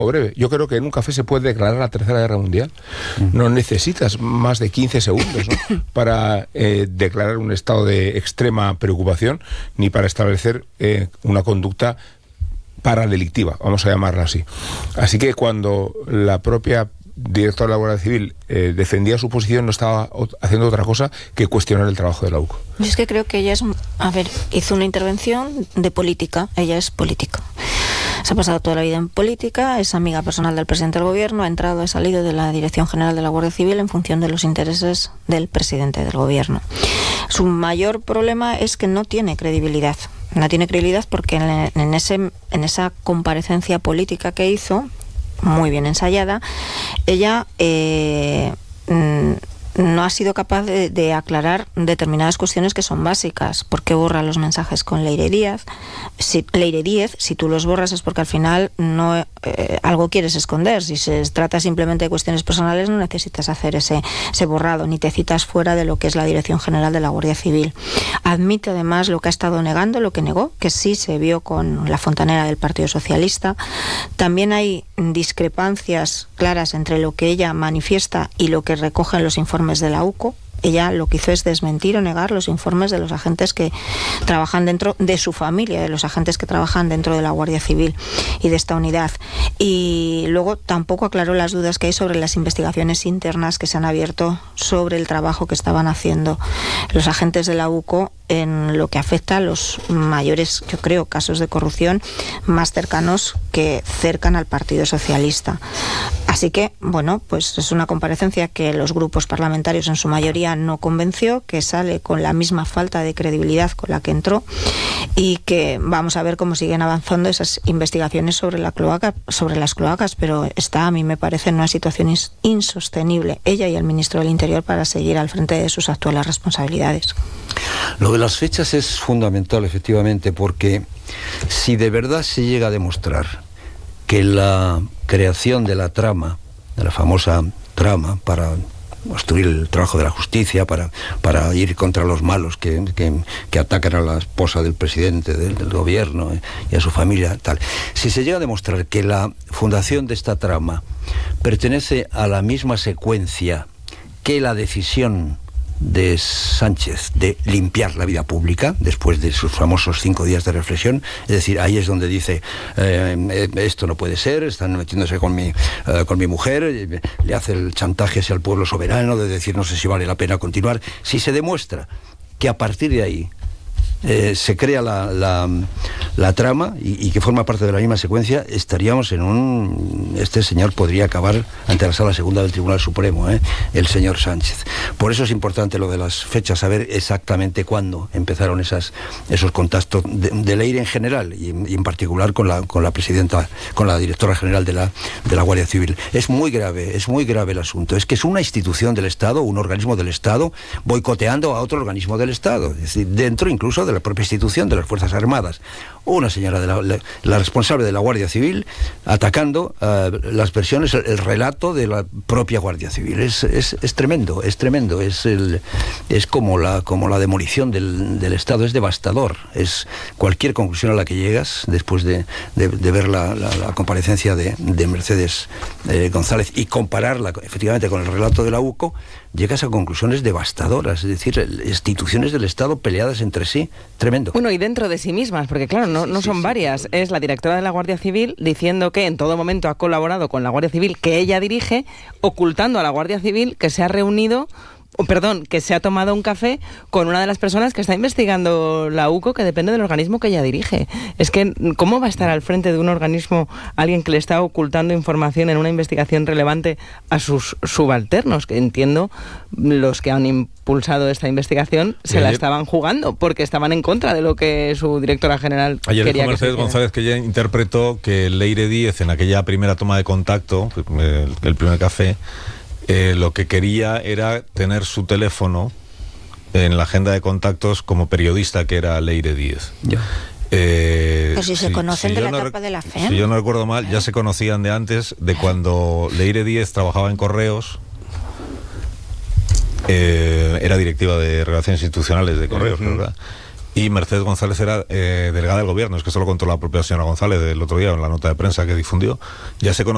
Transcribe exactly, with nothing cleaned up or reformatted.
breve. Yo creo que en un café se puede declarar la Tercera Guerra Mundial. No necesitas más de quince segundos, ¿no?, para eh, declarar un estado de extrema preocupación, ni para establecer eh, una conducta paradelictiva, vamos a llamarla así. Así que cuando la propia directora de la Guardia Civil eh, defendía su posición, no estaba haciendo otra cosa que cuestionar el trabajo de la U C O. Yo es que creo que ella es, a ver, hizo una intervención de política, ella es política. Se ha pasado toda la vida en política, es amiga personal del presidente del gobierno, ha entrado, ha salido de la Dirección General de la Guardia Civil en función de los intereses del presidente del gobierno. Su mayor problema es que no tiene credibilidad. No tiene credibilidad porque en, en, ese, en esa comparecencia política que hizo, muy bien ensayada, ella eh, no ha sido capaz de, de aclarar determinadas cuestiones que son básicas. ¿Por qué borra los mensajes con Leire Díaz? Si, Leire Díez, si tú los borras es porque al final no eh, algo quieres esconder. Si se trata simplemente de cuestiones personales, no necesitas hacer ese, ese borrado, ni te citas fuera de lo que es la Dirección General de la Guardia Civil. Admite además lo que ha estado negando, lo que negó, que sí se vio con la fontanera del Partido Socialista. También hay discrepancias claras entre lo que ella manifiesta y lo que recogen los informes de la U C O. Ella lo que hizo es desmentir o negar los informes de los agentes que trabajan dentro de su familia, de los agentes que trabajan dentro de la Guardia Civil y de esta unidad. Y luego tampoco aclaró las dudas que hay sobre las investigaciones internas que se han abierto sobre el trabajo que estaban haciendo los agentes de la U C O en lo que afecta a los mayores, yo creo, casos de corrupción más cercanos que cercan al Partido Socialista. Así que, bueno, pues es una comparecencia que los grupos parlamentarios en su mayoría no convenció, que sale con la misma falta de credibilidad con la que entró y que vamos a ver cómo siguen avanzando esas investigaciones sobre la cloaca, sobre las cloacas, pero está, a mí me parece, en una situación insostenible, ella y el ministro del Interior, para seguir al frente de sus actuales responsabilidades. Lo de las fechas es fundamental, efectivamente, porque si de verdad se llega a demostrar que la creación de la trama, de la famosa trama para obstruir el trabajo de la justicia, para, para ir contra los malos que, que, que atacan a la esposa del presidente del, del gobierno y a su familia, tal. Si se llega a demostrar que la fundación de esta trama pertenece a la misma secuencia que la decisión de Sánchez de limpiar la vida pública después de sus famosos cinco días de reflexión, es decir, ahí es donde dice eh, esto no puede ser, están metiéndose con mi, eh, con mi mujer, eh, le hace el chantaje hacia el pueblo soberano de decir no sé si vale la pena continuar. Si se demuestra que a partir de ahí Eh, se crea la, la, la trama y, y que forma parte de la misma secuencia, estaríamos en un... Este señor podría acabar ante la Sala Segunda del Tribunal Supremo, ¿eh? el señor Sánchez. Por eso es importante lo de las fechas, saber exactamente cuándo empezaron esas, esos contactos de, de Leire en general y, y en particular con la, con la presidenta, con la directora general de la, de la Guardia Civil. Es muy grave, es muy grave el asunto. Es que es una institución del Estado, un organismo del Estado, boicoteando a otro organismo del Estado, es decir, dentro incluso de de la propia institución de las Fuerzas Armadas. Una señora, de la, la, la responsable de la Guardia Civil, atacando uh, las versiones, el, el relato de la propia Guardia Civil. Es, es, es tremendo, es tremendo. Es, el, es como, la, como la demolición del, del Estado, es devastador. Es cualquier conclusión a la que llegas después de, de, de ver la, la, la comparecencia de, de Mercedes eh, González y compararla efectivamente con el relato de la U C O, llegas a conclusiones devastadoras, es decir, instituciones del Estado peleadas entre sí. Tremendo. Bueno, y dentro de sí mismas, porque claro, no, no son sí, sí, varias. Sí. Es la directora de la Guardia Civil diciendo que en todo momento ha colaborado con la Guardia Civil que ella dirige, ocultando a la Guardia Civil que se ha reunido, o perdón, que se ha tomado un café con una de las personas que está investigando la U C O, que depende del organismo que ella dirige. Es que, ¿cómo va a estar al frente de un organismo alguien que le está ocultando información en una investigación relevante a sus subalternos? Que entiendo, los que han impulsado esta investigación se ayer la estaban jugando, porque estaban en contra de lo que su directora general ayer quería. Ayer Mercedes González, que ella interpretó que Leire Díez, en aquella primera toma de contacto, el, el primer café, Eh, lo que quería era tener su teléfono en la agenda de contactos como periodista que era Leire Díez. Yeah. Eh, Pero si se si, conocen si de la no etapa de la F E M. Si yo no recuerdo mal, ya se conocían de antes, de cuando Leire Díez trabajaba en Correos. Eh, era directiva de Relaciones Institucionales de Correos, uh-huh. ¿verdad? Y Mercedes González era eh, delegada del gobierno. Es que eso lo contó la propia señora González el otro día en la nota de prensa que difundió. Ya se conocía